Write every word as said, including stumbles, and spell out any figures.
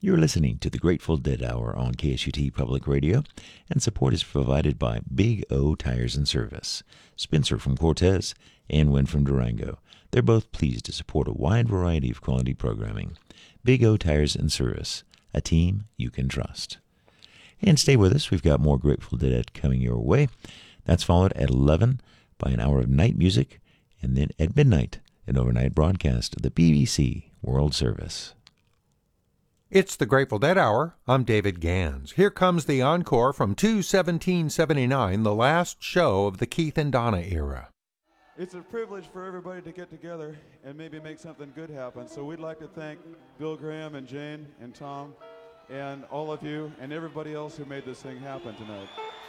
You're listening to the Grateful Dead Hour on K S U T Public Radio, and support is provided by Big O Tires and Service, Spencer from Cortez, and Wynn from Durango. They're both pleased to support a wide variety of quality programming. Big O Tires and Service, a team you can trust. And stay with us. We've got more Grateful Dead coming your way. That's followed at eleven by an hour of night music, and then at midnight, an overnight broadcast of the B B C World Service. It's the Grateful Dead Hour. I'm David Gans. Here comes the encore from two seventeen seventy-nine, the last show of the Keith and Donna era. It's a privilege for everybody to get together and maybe make something good happen. So we'd like to thank Bill Graham and Jane and Tom and all of you and everybody else who made this thing happen tonight.